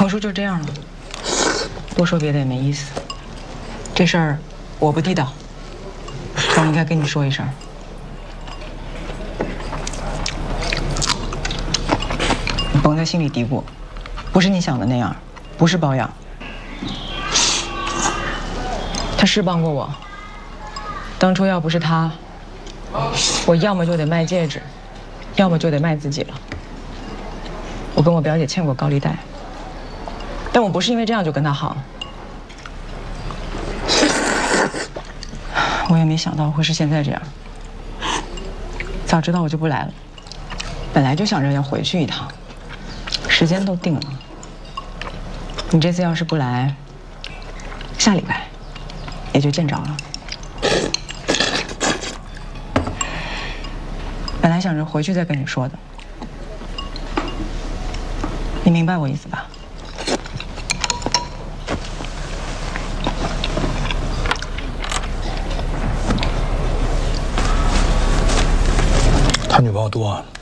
彭叔就这样了，多说别的也没意思。这事儿我不地道，我应该跟你说一声。你甭在心里嘀咕，不是你想的那样，不是包养。他是帮过我，当初要不是他，我要么就得卖戒指，要么就得卖自己了。我跟我表姐欠过高利贷，但我不是因为这样就跟他好。我也没想到会是现在这样，早知道我就不来了。本来就想着要回去一趟，时间都定了。你这次要是不来，下礼拜也就见着了。本来想着回去再跟你说的，你明白我意思吧？ 他女朋友多啊。